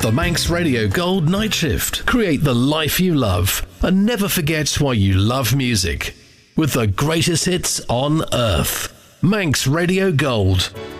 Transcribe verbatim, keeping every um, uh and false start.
the Manx Radio Gold Night Shift. Create the life you love and never forget why you love music. With the greatest hits on earth. Manx Radio Gold.